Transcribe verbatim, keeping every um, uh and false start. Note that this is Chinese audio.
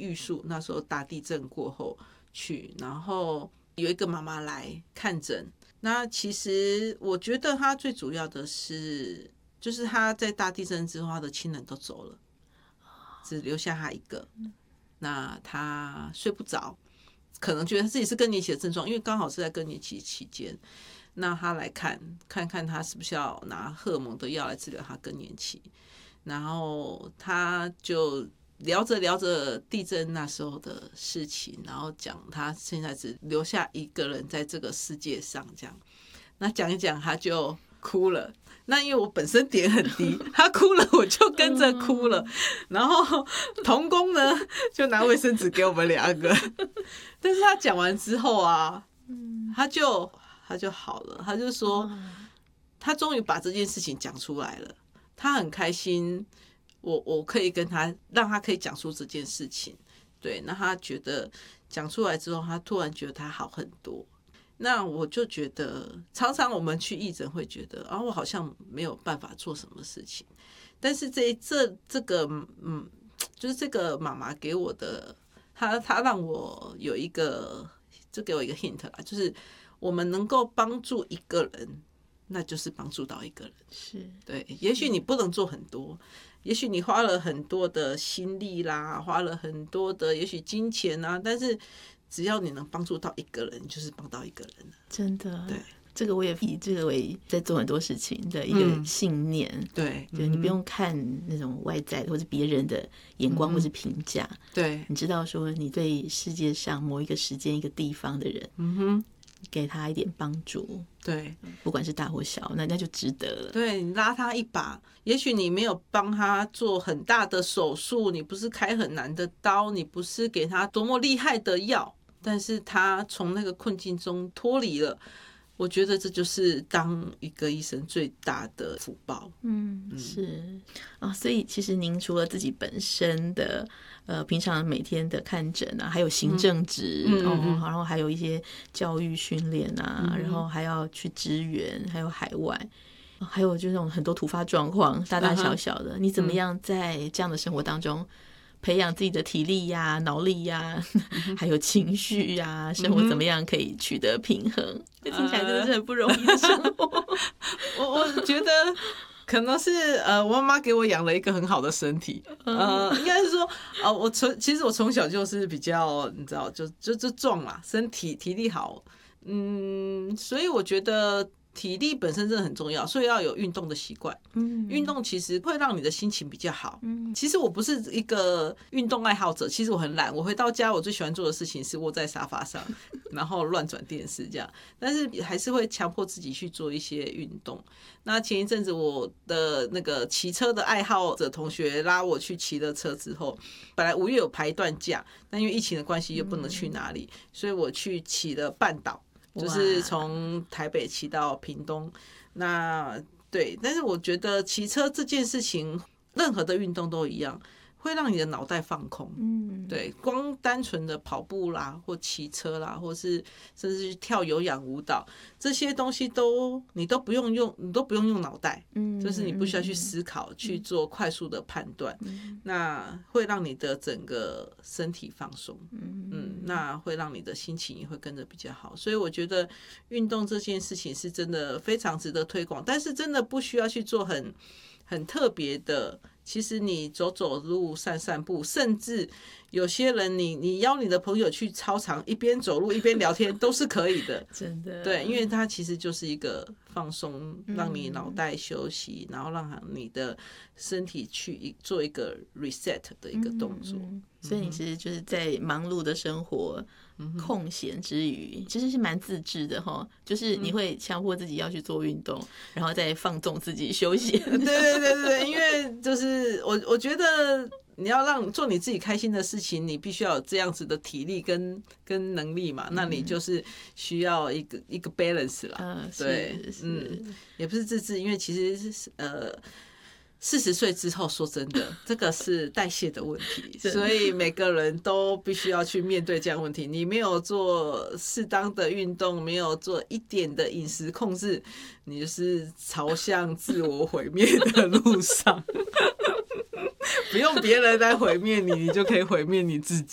玉树，那时候大地震过后去，然后有一个妈妈来看诊。那其实我觉得她最主要的是，就是她在大地震之后，她的亲人都走了，只留下她一个。那她睡不着，可能觉得自己是更年期的症状，因为刚好是在更年期期间。那她来看看看她是不是要拿荷尔蒙的药来治疗她更年期。然后她就聊着聊着地震那时候的事情，然后讲她现在只留下一个人在这个世界上，这样。那讲一讲，她就哭了。那因为我本身点很低，她哭了我就跟着哭了。然后同工呢就拿卫生纸给我们两个，但是她讲完之后啊，她就她就好了，她就说她终于把这件事情讲出来了。他很开心，我我可以跟他让他可以讲出这件事情，对，那他觉得讲出来之后，他突然觉得他好很多。那我就觉得，常常我们去义诊会觉得，啊，我好像没有办法做什么事情，但是这这这个，嗯，就是这个妈妈给我的，她她让我有一个，就给我一个 hint 啦，就是我们能够帮助一个人。那就是帮助到一个人， 是对。也许你不能做很多，也许你花了很多的心力啦，花了很多的也许金钱啊，但是只要你能帮助到一个人，就是帮到一个人了。 真的， 对， 这个我也以这个为在做很多事情的一个信念。嗯、 对， 就你不用看那种外在或者别人的眼光或是评价、嗯， 对， 你知道说你对世界上某一个时间一个地方的人，嗯哼。给他一点帮助， 对， 不管是大或小，那那就值得了。 对，你拉他一把，也许你没有帮他做很大的手术，你不是开很难的刀，你不是给他多么厉害的药，但是他从那个困境中脱离了。我觉得这就是当一个医生最大的福报。 嗯，是啊，所以其实您除了自己本身的呃平常每天的看诊啊，还有行政职、嗯、哦、嗯，然后还有一些教育训练啊、嗯，然后还要去支援，还有海外，还有就是那种很多突发状况，大大小小的，你怎么样在这样的生活当中？培养自己的体力呀、脑力呀，还有情绪呀，生活怎么样可以取得平衡？这、嗯、听起来真的是很不容易的生活。 我我觉得可能是呃，我妈妈给我养了一个很好的身体，呃，应该是说呃，我从其实我从小就是比较你知道，就就就壮嘛，身体体力好，嗯，所以我觉得。体力本身真的很重要，所以要有运动的习惯。嗯，运动其实会让你的心情比较好。嗯，其实我不是一个运动爱好者，其实我很懒。我回到家，我最喜欢做的事情是窝在沙发上，然后乱转电视这样。但是还是会强迫自己去做一些运动。那前一阵子我的那个骑车的爱好者同学拉我去骑了车之后，本来五月有排一段假，但因为疫情的关系又不能去哪里，所以我去骑了半岛。就是从台北骑到屏东，那对，但是我觉得骑车这件事情，任何的运动都一样，会让你的脑袋放空。嗯，对，光单纯的跑步啦，或骑车啦，或是甚至是跳有氧舞蹈，这些东西都你都不用用，你都不用用脑袋。嗯，就是你不需要去思考，嗯、去做快速的判断，嗯，那会让你的整个身体放松。嗯嗯，那会让你的心情也会跟着比较好。所以我觉得运动这件事情是真的非常值得推广，但是真的不需要去做很很特别的。其实你走走路、散散步，甚至有些人你你邀你的朋友去操场，一边走路一边聊天都是可以的。 真的， 对，因为它其实就是一个放松，让你脑袋休息，嗯、然后让你的身体去做一个 reset 的一个动作。嗯嗯、 所以你其实就是在忙碌的生活。空闲之余其实是蛮自制的齁，就是你会强迫自己要去做运动，然后再放纵自己休闲。 对对对对，因为就是我我觉得你要让做你自己开心的事情，你必须要有这样子的体力跟跟能力嘛，那你就是需要一个一个 balance 啦。嗯、对，嗯，也不是自制，因为其实是呃。四十岁之后，说真的，这个是代谢的问题，所以每个人都必须要去面对这样的问题。你没有做适当的运动，没有做一点的饮食控制，你就是朝向自我毁灭的路上。不用别人来毁灭你，你就可以毁灭你自己。